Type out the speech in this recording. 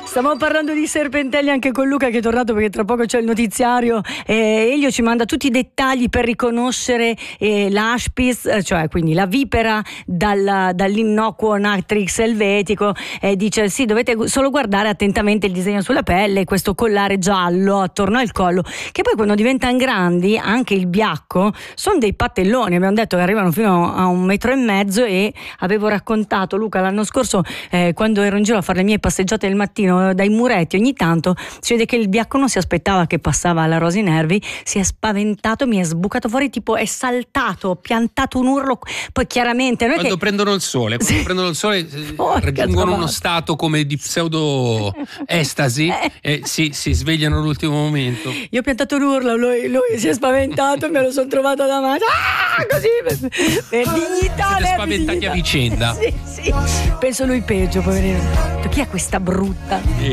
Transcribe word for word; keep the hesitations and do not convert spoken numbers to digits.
Stiamo parlando di serpentelli anche con Luca, che è tornato perché tra poco c'è il notiziario. eh, Elio ci manda tutti i dettagli per riconoscere eh, l'aspis, eh, cioè quindi la vipera dal, dall'innocuo Natrix elvetico, e dice sì, dovete solo guardare attentamente il disegno sulla pelle, questo collare giallo attorno al collo, che poi quando diventano grandi, anche il biacco, sono dei pattelloni. Abbiamo detto che arrivano fino a un metro e mezzo, e avevo raccontato, Luca, l'anno scorso eh, quando ero in giro a fare le mie passeggiate del mattino dai muretti, ogni tanto si vede che il biacco non si aspettava che passava la Rosi Nervi, si è spaventato, mi è sbucato fuori, tipo è saltato, piantato un urlo. Poi chiaramente non è quando che... prendono il sole quando sì. prendono il sole oh, raggiungono uno stato come di pseudo estasi e si, si svegliano all'ultimo momento. Io ho piantato l'urlo, lui, lui si è spaventato, me lo sono trovato davanti, ah, così per, per dignità. Siete spaventati dignità. a vicenda. Sì, sì. Penso lui peggio, poverino. Chi è questa brutta?